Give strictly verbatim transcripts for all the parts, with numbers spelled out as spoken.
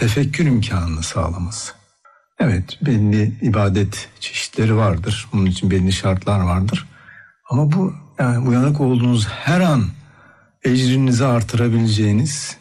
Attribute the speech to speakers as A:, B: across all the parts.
A: tefekkür imkanını sağlaması. Evet, belli ibadet çeşitleri vardır. Bunun için belli şartlar vardır. Ama bu yani uyanık olduğunuz her an ecrinizi artırabileceğiniz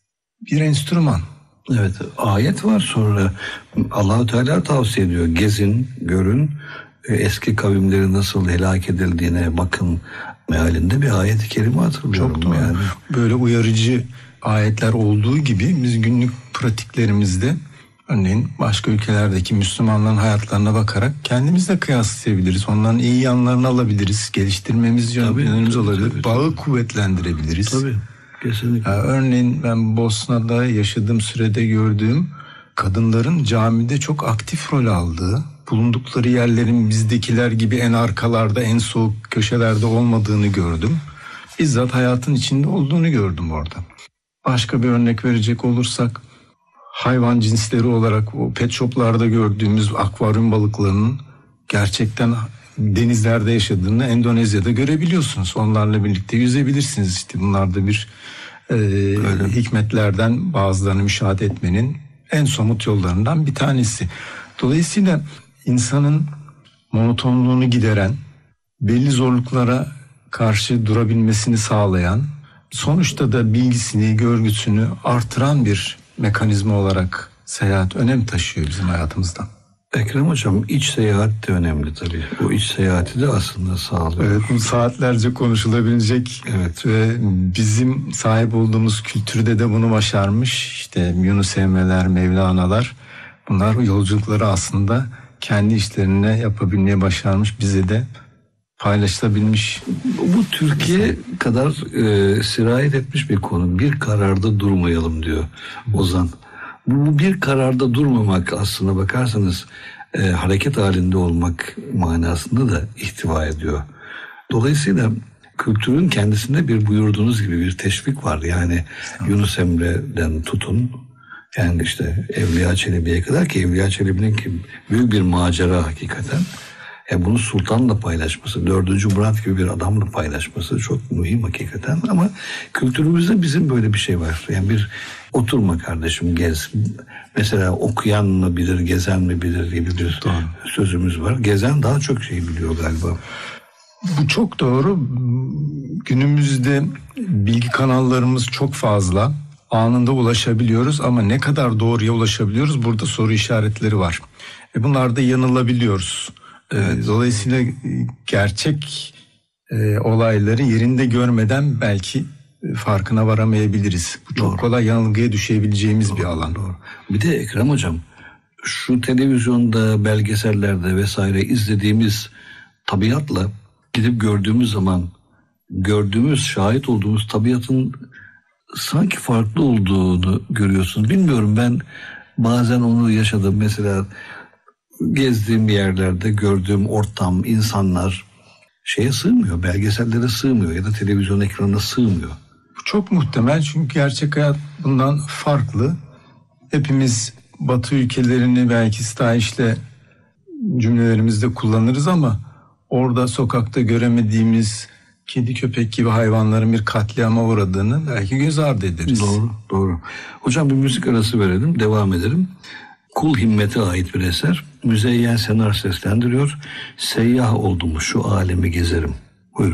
A: bir enstrüman.
B: Evet, ayet var sonra Allah-u Teala tavsiye ediyor. Gezin, görün, eski kavimleri nasıl helak edildiğine bakın mealinde bir ayet-i kerime hatırlıyorum.
A: Çok doğru.
B: Yani.
A: Böyle uyarıcı ayetler olduğu gibi biz günlük pratiklerimizde örneğin başka ülkelerdeki Müslümanların hayatlarına bakarak kendimizle kıyaslayabiliriz. Onların iyi yanlarını alabiliriz. Geliştirmemiz yönlerimiz olabilir. Tabii, Bağı tabii. kuvvetlendirebiliriz.
B: Tabii. Kesinlikle.
A: Yani örneğin ben Bosna'da yaşadığım sürede gördüğüm kadınların camide çok aktif rol aldığı, bulundukları yerlerin bizdekiler gibi en arkalarda, en soğuk köşelerde olmadığını gördüm. Bizzat hayatın içinde olduğunu gördüm orada. Başka bir örnek verecek olursak, hayvan cinsleri olarak o pet shoplarda gördüğümüz akvaryum balıklarının gerçekten denizlerde yaşadığını Endonezya'da görebiliyorsunuz. Onlarla birlikte yüzebilirsiniz. İşte bunlar da bir e, hikmetlerden bazılarını müşahede etmenin en somut yollarından bir tanesi. Dolayısıyla insanın monotonluğunu gideren, belli zorluklara karşı durabilmesini sağlayan, sonuçta da bilgisini, görgüsünü artıran bir mekanizma olarak seyahat önem taşıyor bizim hayatımızdan.
B: Ekrem Hocam, iç seyahat de önemli tabii. O iç seyahati de aslında sağlıyor.
A: Evet, bu saatlerce konuşulabilecek.
B: Evet.
A: Ve bizim sahip olduğumuz kültürde de bunu başarmış. İşte Yunus Emre'ler, Mevlana'lar, bunlar yolculukları aslında kendi işlerine yapabilmeye başarmış, bize de paylaşılabilmiş.
B: Bu Türkiye kadar e, sirayet etmiş bir konu. Bir kararda durmayalım diyor Ozan. Bu bir kararda durmamak aslına bakarsanız e, hareket halinde olmak manasında da ihtiva ediyor. Dolayısıyla kültürün kendisinde bir buyurduğunuz gibi bir teşvik var. Yani evet. Yunus Emre'den tutun, yani işte Evliya Çelebi'ye kadar, ki Evliya Çelebi'nin ki büyük bir macera hakikaten. Yani bunu sultanla paylaşması, dördüncü Murat gibi bir adamla paylaşması çok mühim hakikaten. Ama kültürümüzde bizim böyle bir şey var. Yani bir oturma kardeşim, gez. Mesela okuyan mı bilir, gezen mi bilir gibi bir doğru. sözümüz var. Gezen daha çok şey biliyor galiba.
A: Bu çok doğru. Günümüzde bilgi kanallarımız çok fazla. Anında ulaşabiliyoruz ama ne kadar doğruya ulaşabiliyoruz? Burada soru işaretleri var. E bunlarda yanılabiliyoruz. Evet. Dolayısıyla gerçek e, olayları yerinde görmeden belki farkına varamayabiliriz. Bu çok doğru. kolay yanılgıya düşebileceğimiz doğru, bir alan.
B: Doğru. Bir de Ekrem Hocam, şu televizyonda, belgesellerde vesaire izlediğimiz tabiatla gidip gördüğümüz zaman gördüğümüz, şahit olduğumuz tabiatın sanki farklı olduğunu görüyorsunuz. Bilmiyorum, ben bazen onu yaşadım. Mesela gezdiğim yerlerde gördüğüm ortam, insanlar şeye sığmıyor, belgesellere sığmıyor ya da televizyon ekranına sığmıyor.
A: Bu çok muhtemel, çünkü gerçek hayat bundan farklı. Hepimiz Batı ülkelerini belki stahişle cümlelerimizde kullanırız ama orada sokakta göremediğimiz kedi köpek gibi hayvanların bir katliama uğradığını belki göz ardı ederiz.
B: Doğru, doğru. Hocam bir müzik arası verelim, devam edelim. Kul Himmet'e ait bir eser. Müzeyyen Senar seslendiriyor. Seyyah oldum, şu alemi gezerim.